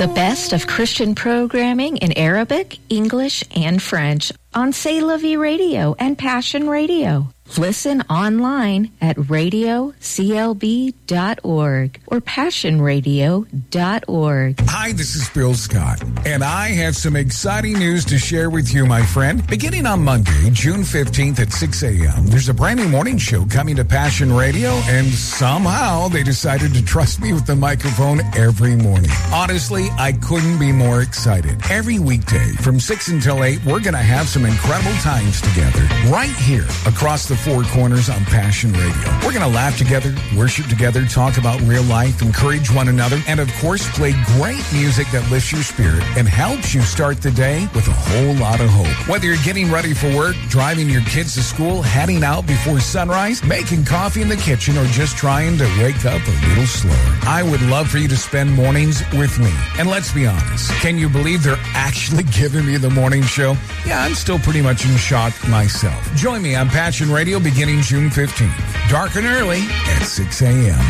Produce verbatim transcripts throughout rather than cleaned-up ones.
The best of Christian programming in Arabic, English, and French on C'est La Vie Radio and Passion Radio. Listen online at radio c l b dot org or passion radio dot org. Hi, this is Bill Scott, and I have some exciting news to share with you, my friend. Beginning on Monday, June fifteenth at six a.m., there's a brand new morning show coming to Passion Radio, and somehow they decided to trust me with the microphone every morning. Honestly, I couldn't be more excited. Every weekday from six until eight, we're going to have some incredible times together right here across the four corners on Passion Radio. We're going to laugh together, worship together, talk about real life, encourage one another, and of course, play great music that lifts your spirit and helps you start the day with a whole lot of hope. Whether you're getting ready for work, driving your kids to school, heading out before sunrise, making coffee in the kitchen, or just trying to wake up a little slower, I would love for you to spend mornings with me. And let's be honest, can you believe they're actually giving me the morning show? Yeah, I'm still pretty much in shock myself. Join me on Passion Radio beginning June fifteenth, dark and early at six a.m.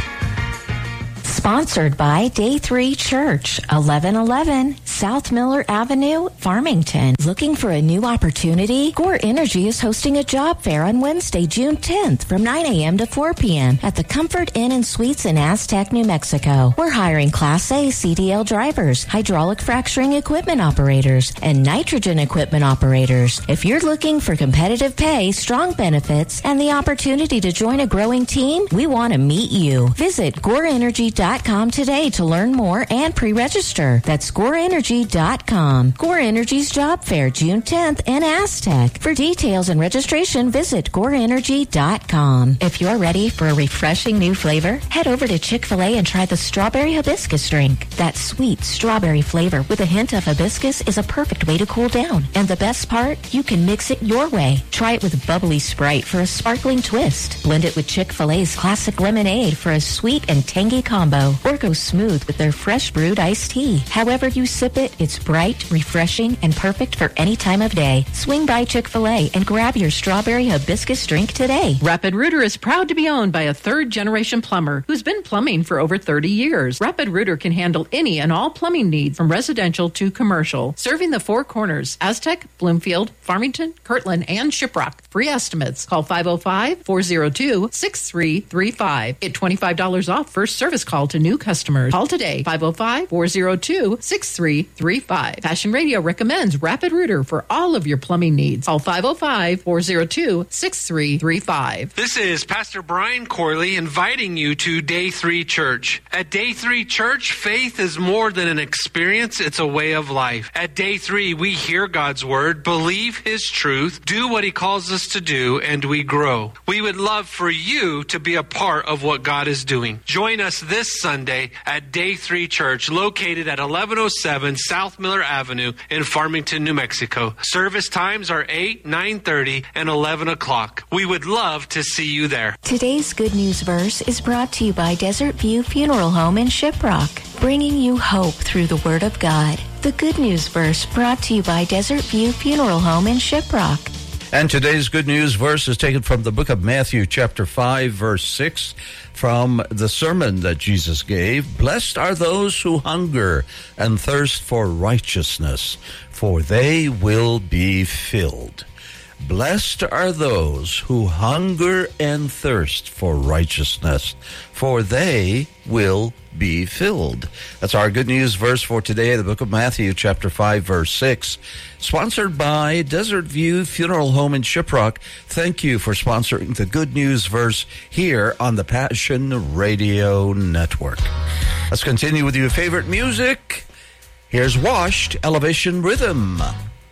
Sponsored by Day three Church, eleven eleven South Miller Avenue, Farmington. Looking for a new opportunity? Gore Energy is hosting a job fair on Wednesday, June tenth from nine a.m. to four p.m. at the Comfort Inn and Suites in Aztec, New Mexico. We're hiring Class A C D L drivers, hydraulic fracturing equipment operators, and nitrogen equipment operators. If you're looking for competitive pay, strong benefits, and the opportunity to join a growing team, we want to meet you. Visit gore energy dot com today to learn more and pre-register. That's gore energy dot com. Gore Energy's job fair, June tenth in Aztec. For details and registration, visit gore energy dot com. If you're ready for a refreshing new flavor, head over to Chick-fil-A and try the strawberry hibiscus drink. That sweet strawberry flavor with a hint of hibiscus is a perfect way to cool down. And the best part, you can mix it your way. Try it with bubbly Sprite for a sparkling twist. Blend it with Chick-fil-A's classic lemonade for a sweet and tangy combo. Or go smooth with their fresh brewed iced tea. However you sip it, it's bright, refreshing, and perfect for any time of day. Swing by Chick-fil-A and grab your strawberry hibiscus drink today. Rapid Rooter is proud to be owned by a third-generation plumber who's been plumbing for over thirty years. Rapid Rooter can handle any and all plumbing needs from residential to commercial, serving the four corners, Aztec, Bloomfield, Farmington, Kirtland, and Shiprock. Free estimates. Call five oh five, four oh two, six three three five. Get twenty-five dollars off first service call to new customers. Call today, five oh five, four oh two, six three three five. Passion Radio recommends Rapid Rooter for all of your plumbing needs. Call five oh five, four oh two, six three three five. This is Pastor Brian Corley inviting you to Day three Church. At Day three Church, faith is more than an experience, it's a way of life. At Day three, we hear God's Word, believe His truth, do what He calls us to do, and we grow. We would love for you to be a part of what God is doing. Join us this Sunday at Day three Church, located at eleven oh seven South Miller Avenue in Farmington, New Mexico. Service times are eight, nine thirty, and eleven o'clock. We would love to see you there. Today's Good News Verse is brought to you by Desert View Funeral Home in Shiprock, bringing you hope through the Word of God. The Good News Verse brought to you by Desert View Funeral Home in Shiprock. And today's Good News Verse is taken from the book of Matthew, chapter five, verse six, from the sermon that Jesus gave. Blessed are those who hunger and thirst for righteousness, for they will be filled. Blessed are those who hunger and thirst for righteousness, for they will be filled. That's our Good News Verse for today, the book of Matthew, chapter five, verse six. Sponsored by Desert View Funeral Home in Shiprock. Thank you for sponsoring the Good News Verse here on the Passion Radio Network. Let's continue with your favorite music. Here's Washed, Elevation Rhythm.